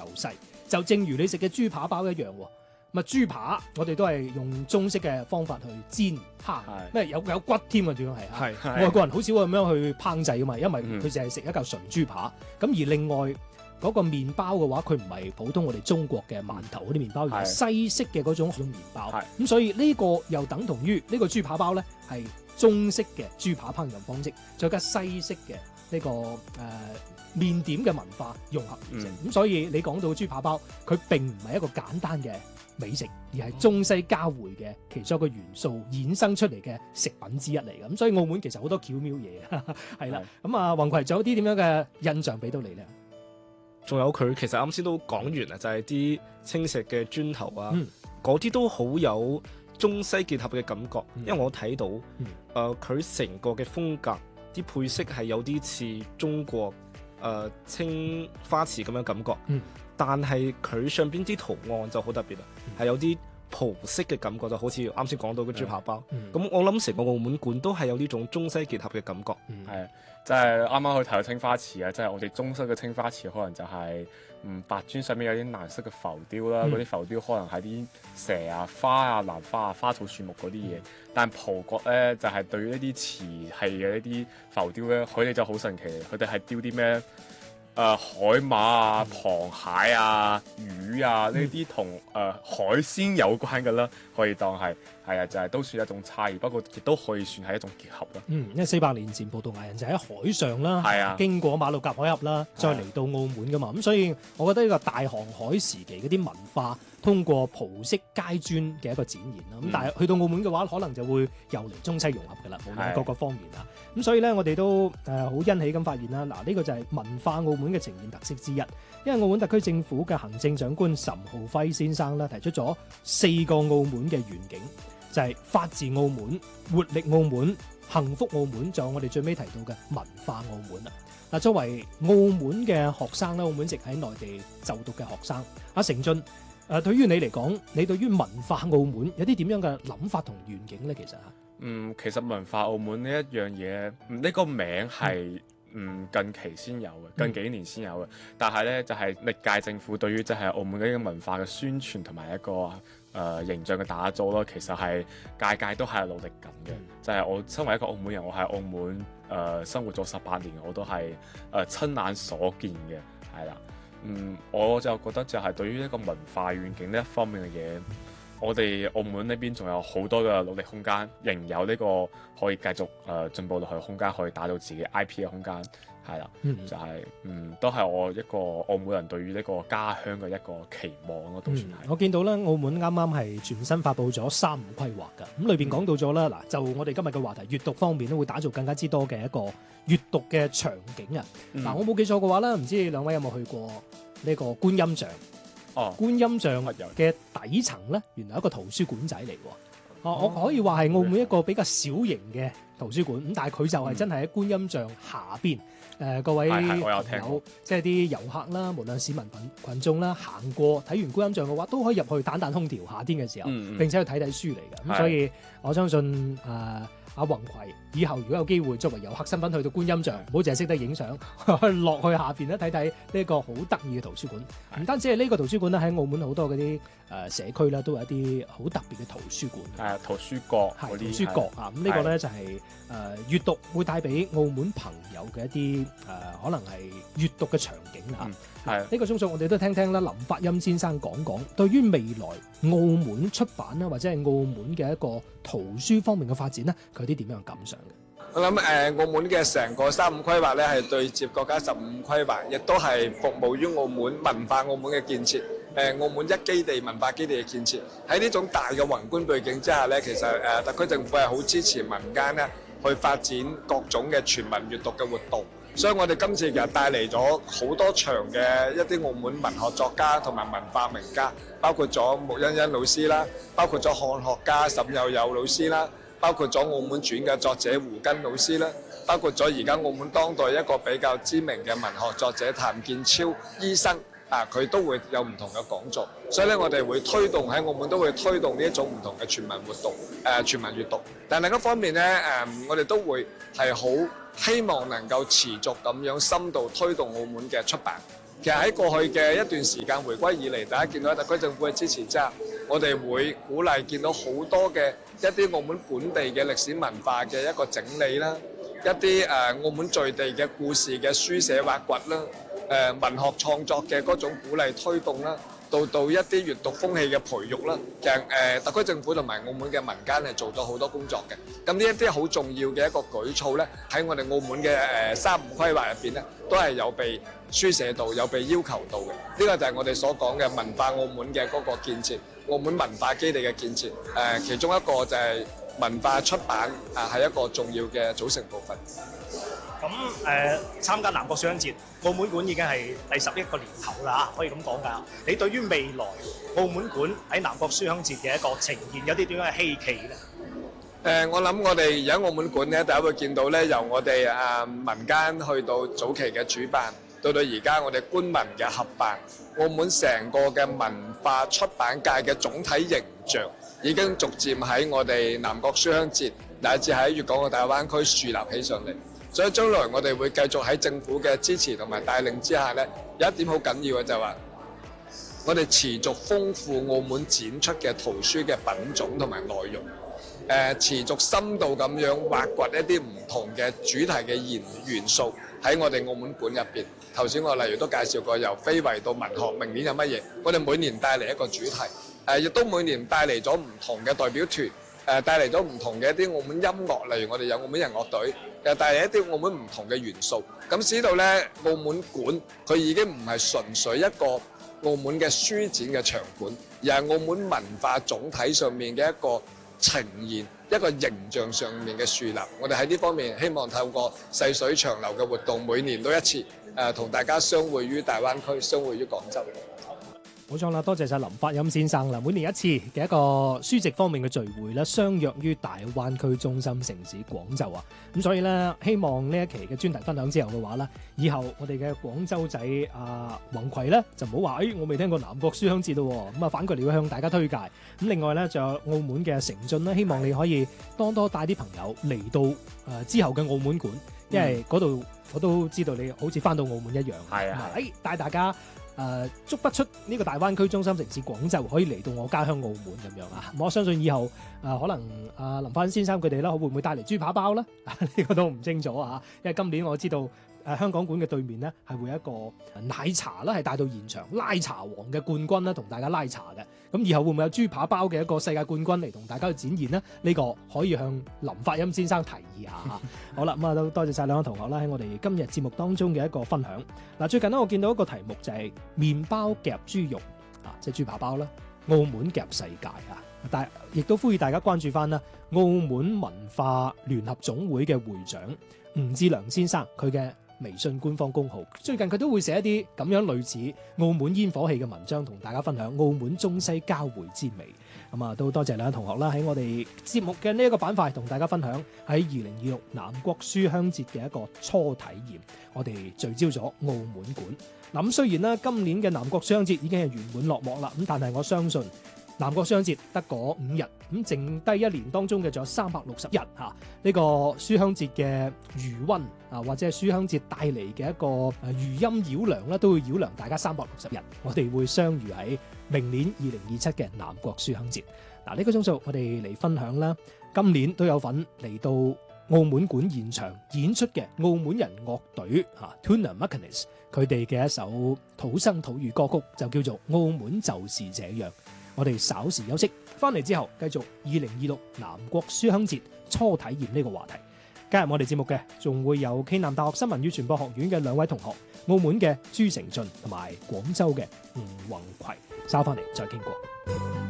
由細。就正如你食嘅豬扒包一樣喎。咁豬扒我哋都係用中式嘅方法去煎烹，咩有骨添啊，仲要係外國人好少咁樣去烹製噶嘛，因為佢淨係食一嚿純豬扒。咁而另外嗰個麵包嘅話，佢唔係普通我哋中國嘅饅頭嗰啲麵包，而係西式嘅嗰種麵包。咁所以呢個又等同於呢個豬扒包咧係中式嘅豬扒烹飪方式，再加西式嘅呢個麵點嘅文化融合而成。咁所以你講到豬扒包，佢並唔係一個簡單嘅美食，而係中西交匯嘅其中一個元素衍生出嚟嘅食品之一嚟嘅。咁所以澳門其實好多巧妙嘢係啦。咁啊，宏葵仲有啲點樣嘅印象俾到你咧？ 仲有佢其實啱先都講完啦，就係啲青石嘅磚頭啊，嗰啲都好有中西結合嘅感覺。因為我睇到佢成個嘅風格，啲配色係有啲似中國青花瓷咁樣感覺。但係佢上邊啲圖案就好特別啦，係有啲葡式嘅感覺，就好似啱先講到嘅豬扒包。咁我諗成個澳門館都係有呢種中西結合嘅感覺。 係，即係啱啱去睇到青花瓷啊，即係我哋中式嘅青花瓷，可能就係白磚上面有啲藍色嘅浮雕啦，嗰啲浮雕可能係啲蛇啊、花啊、蘭花啊、花草樹木嗰啲嘢。但葡國咧就係對於呢啲瓷器嘅一啲浮雕咧，佢哋就好神奇，佢哋係雕啲咩？海馬啊、螃蟹啊、魚啊呢啲同海鮮有關嘅啦，可以當係就係都算一種差異，不過亦都可以算係一種結合啦。 因為400年前葡萄牙人就喺海上啦，經過馬六甲海峽啦，再嚟到澳門噶嘛，咁所以我覺得呢個大航海時期嗰啲文化，通過葡式階磚嘅一個展現啦。咁但係去到澳門嘅話，可能就會由嚟中西融合噶啦，無論各個方面啦。咁所以咧，我哋都好欣喜咁發現啦。嗱，呢個就係文化澳門嘅呈現特色之一。因為澳門特區政府嘅行政長官岑浩輝先生啦，提出咗4個澳門嘅願景，就係法治澳門、活力澳門、幸福澳門，仲有我哋最尾提到嘅文化澳門啦。嗱，作為澳門嘅學生啦，澳門籍喺內地就讀嘅學生，阿成俊，對於你嚟講，你對於文化澳門有啲點樣嘅諗法同願景咧？ 其實文化澳門呢一樣嘢，呢個名係近期先有嘅，近幾年先有嘅。但係咧，就係歷屆政府對於即係澳門嘅一個文化嘅宣傳同埋一個形象嘅打造咯，其實係屆屆都係努力緊嘅。就係我身為一個澳門人，我喺澳門生活咗18年，我都係親眼所見嘅，係啦。我就覺得就係對於一個文化願景呢一方面嘅嘢，我哋澳門呢邊仲有好多嘅努力空間，仍有呢個可以繼續進步落去嘅空間，可以打造自己 IP 嘅空間，係啦，就係都係我一個澳門人對於呢個家鄉嘅一個期望咯，都算係。 我見到咧，澳門啱啱係全新發布咗3-5規劃㗎，咁裏邊講到咗啦，嗱，就我哋今日嘅話題，閱讀方面都會打造更加之多嘅一個閱讀嘅場景啊。嗱，我冇記錯嘅話咧，唔知兩位有冇去過呢個觀音像？觀音像嘅底層咧，原來一個圖書館仔嚟喎。我可以話係澳門一個比較小型嘅圖書館，咁但係佢就係真係喺觀音像下邊。各位朋友，即係啲遊客啦，無論市民群眾啦，行過睇完觀音像嘅話，都可以入去彈彈空調，夏天嘅時候，並且去睇睇書嚟嘅。咁所以我相信阿宏葵以後如果有機會作為遊客身份去到觀音像，唔好淨係識得影相，落去下邊咧睇睇呢個好得意嘅圖書館。唔單止係呢個圖書館咧，喺澳門好多嗰啲社區咧都有一啲好特別嘅圖書館。 圖書角嗰啲。圖書角啊，咁呢個咧就係閱讀會帶俾澳門朋友嘅一啲可能係閱讀嘅場景啦。呢個鐘數我哋都聽聽啦，林發欽先生講講對於未來澳門出版啦，或者係澳門嘅一個圖書方面嘅發展咧，佢有啲點樣嘅感想嘅？ 我諗澳門嘅成個3-5規劃咧，係對接國家15規劃，亦都係服務於澳門文化澳門嘅建設。澳門一基地文化基地嘅建設，喺呢種大嘅宏觀背景之下咧，其實特區政府係好支持民間咧去發展各種嘅全民閱讀嘅活動。所以我哋今次其實帶嚟咗好多場嘅一啲澳門文學作家同埋文化名家，包括咗穆欣欣老師啦，包括咗漢學家沈有友老師啦，包括咗澳門傳嘅作者胡根老師啦，包括咗而家澳門當代一個比較知名嘅文學作者譚建超醫生佢都會有唔同嘅講座。所以咧，我哋會推動喺澳門都會推動呢一種唔同嘅全民活動，全民閱讀。但另一方面咧，我哋都會係好希望能夠持續咁樣深度推動澳門嘅出版， 其實喺過去嘅一段時間回歸以嚟，大家見到特區政府嘅支持之下，我哋會鼓勵見到好多嘅一啲澳門本地嘅歷史文化嘅一個整理啦，一啲澳門在地嘅故事嘅書寫挖掘啦，文學創作嘅嗰種鼓勵推動啦，到一啲閱讀風氣嘅培育啦，其實特區政府同埋澳門嘅民間係做咗好多工作嘅。咁呢一啲好重要嘅一個舉措咧，喺我哋澳門嘅3.5規劃入邊咧，都係有被書寫到、有被要求到嘅。呢個就係我哋所講嘅文化澳門嘅嗰個建設，澳門文化基地嘅建設。其中一個就係文化出版係一個重要嘅組成部分。 咁參加南國書香節，澳門館已經係第11個年頭啦，可以咁講㗎。你對於未來澳門館喺南國書香節嘅一個呈現有啲點樣嘅希冀咧？ 我諗我哋而家澳門館咧，大家會見到咧，由我哋民間去到早期嘅主辦，到而家我哋官民嘅合辦，澳門成個嘅文化出版界嘅總體形象已經逐漸喺我哋南國書香節乃至喺粵港澳大灣區樹立起上嚟。所以將來我哋會繼續喺政府嘅支持同埋帶領之下咧，有一點好緊要嘅就係話，我哋持續豐富澳門展出嘅圖書嘅品種同埋內容，持續深度咁樣挖掘一啲唔同嘅主題嘅元素喺我哋澳門館入邊。頭先我例如都介紹過，由非遺到文學，明年有乜嘢？我哋每年帶嚟一個主題，亦都每年帶嚟咗唔同嘅代表團。帶嚟咗唔同嘅一啲澳門音樂，例如我哋有澳門人樂隊，又帶嚟一啲澳門唔同嘅元素。咁使到咧澳門館佢已經唔係純粹一個澳門嘅書展嘅場館，而係澳門文化總體上面嘅一個呈現，一個形象上面嘅樹立。我哋喺呢方面希望透過細水長流嘅活動，每年都一次，同大家相會於大灣區，相會於廣州。 冇錯啦，多謝晒林發音先生啦。每年一次嘅一個書籍方面嘅聚會咧，相約於大灣區中心城市廣州啊。咁所以咧，希望呢一期嘅專題分享之後嘅話咧，以後我哋嘅廣州仔宏葵咧就唔好話，我未聽過南國書香節咯。咁反過嚟會向大家推介。咁另外咧，仲有澳門嘅成進咧，希望你可以多帶啲朋友嚟到之後嘅澳門館，因為嗰度我都知道你好似翻到澳門一樣。係啊，帶大家。足不出呢個大灣區中心城市廣州，可以嚟到我家鄉澳門咁樣啊！我相信以後可能林發先生佢哋啦，會唔會帶嚟豬扒包咧？呢個都唔清楚啊！因為今年我知道香港館嘅對面咧係會有一個奶茶啦，係帶到現場拉茶王嘅冠軍啦，同大家拉茶嘅。咁以後會唔會有豬扒包嘅一個世界冠軍嚟同大家去展現呢？呢個可以向林發音先生提議下。好啦，咁啊都多謝晒兩位同學啦，喺我哋今日節目當中嘅一個分享。嗱，最近呢，我見到一個題目就係麵包夾豬肉即係豬扒包啦，澳門夾世界啊！但係亦都呼籲大家關注翻啦，澳門文化聯合總會嘅會長吳志良先生佢嘅微信官方公號，最近佢都會寫一啲咁樣類似澳門煙火氣嘅文章，同大家分享澳門中西交匯之美。咁啊，都多謝兩位同學啦，喺我哋節目嘅呢一個板塊同大家分享喺2026南國書香節嘅一個初體驗。我哋聚焦咗澳門館。嗱，咁雖然呢，今年嘅南國書香節已經係圓滿落幕啦，咁但係我相信南國書香節得嗰5日，咁剩低一年當中嘅仲有360日呢個書香節嘅餘溫或者係書香節帶嚟嘅一個餘音繞梁咧，都會繞梁大家360日。我哋會相遇喺明年2027嘅南國書香節。嗱，呢個鐘數我哋嚟分享啦，今年都有份嚟到澳門館現場演出嘅澳門人樂隊Tuna Macanis 佢哋嘅一首土生土語歌曲，就叫做《澳門就是這樣》。我哋稍時休息，翻嚟之後繼續2026南國書香節初體驗呢個話題。加入我哋節目嘅仲會有暨南大學新聞與傳播學院嘅2位同學，澳門嘅朱成俊同埋廣州嘅吳宏葵。稍翻嚟再傾過。